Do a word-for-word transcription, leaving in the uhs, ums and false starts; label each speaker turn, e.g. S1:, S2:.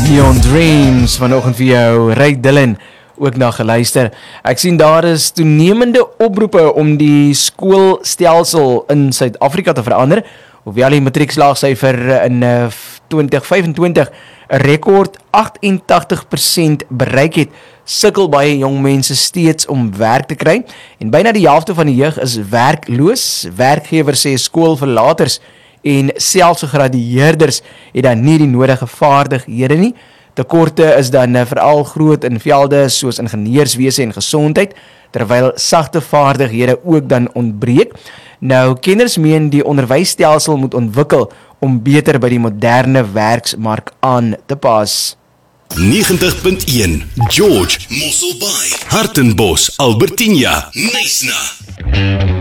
S1: Beyond Dreams, vanoggend vir jou, Ray Dillon, ook na geluister. Ek sien daar is toenemende oproepe om die skoolstelsel in Suid-Afrika te verander, hoewel die matriekslaagsyfer in uh, twintig vyfentwintig 'n rekord agt-en-tagtig persent bereik het, sukkel baie jong mense steeds om werk te kry, en byna die helfte van die jeug is werkloos. Werkgewers sê skoolverlaters en selfs gegradueerders het dan nie die nodige vaardighede nie. Tekorte is dan uh, veral groot in velde soos ingenieurswese en gesondheid, terwyl sagte vaardighede ook dan ontbreek. Nou, kenners meen die onderwysstelsel moet ontwikkel om beter by die moderne werksmark aan te pas.
S2: negentig punt een George Mosselbaai, Hartenbos, Albertinia, Knysna.